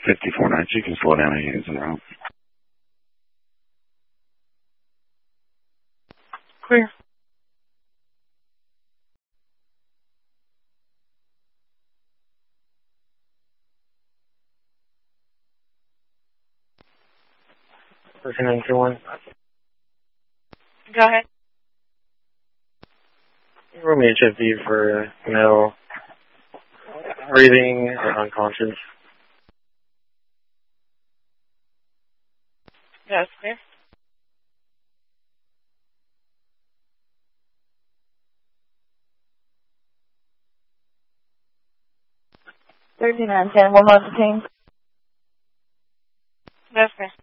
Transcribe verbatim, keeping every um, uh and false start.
fifty-four nine, you can slow down and using out. Clear. Person into one. Go ahead. Roll me H F D for male breathing or unconscious. Yes, clear. thirty-nine ten, one more team. That's clear.